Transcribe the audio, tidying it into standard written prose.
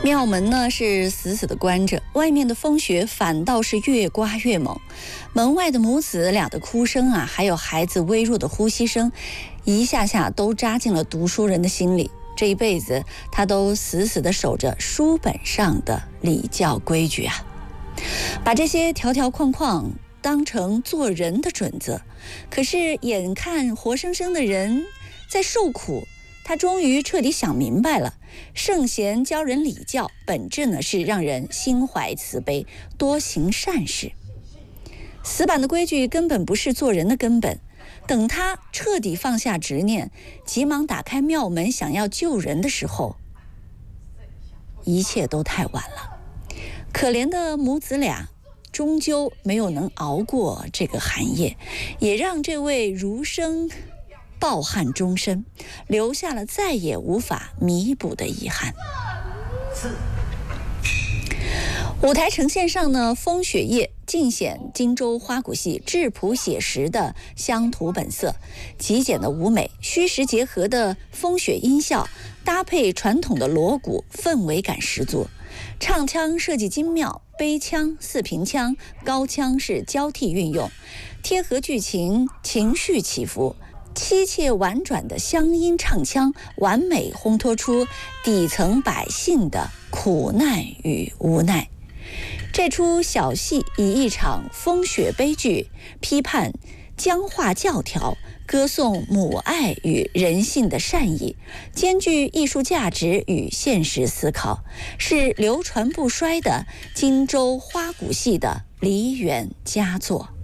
庙门呢是死死的关着，外面的风雪反倒是越刮越猛。门外的母子俩的哭声啊，还有孩子微弱的呼吸声，一下下都扎进了读书人的心里。这一辈子，他都死死地守着书本上的礼教规矩啊，把这些条条框框当成做人的准则。可是眼看活生生的人在受苦，他终于彻底想明白了，圣贤教人礼教，本质呢是让人心怀慈悲，多行善事。死板的规矩根本不是做人的根本。等他彻底放下执念，急忙打开庙门想要救人的时候，一切都太晚了。可怜的母子俩终究没有能熬过这个寒夜，也让这位儒生抱憾终身，留下了再也无法弥补的遗憾。舞台呈现上呢，风雪夜尽显荆州花鼓戏质朴写实的乡土本色，极简的舞美，虚实结合的风雪音效，搭配传统的锣鼓，氛围感十足。唱腔设计精妙，悲腔、四平腔、高腔是交替运用，贴合剧情，情绪起伏。凄切婉转的乡音唱腔，完美烘托出底层百姓的苦难与无奈。这出小戏以一场风雪悲剧批判僵化教条，歌颂母爱与人性的善意，兼具艺术价值与现实思考，是流传不衰的荆州花鼓戏的梨园佳作。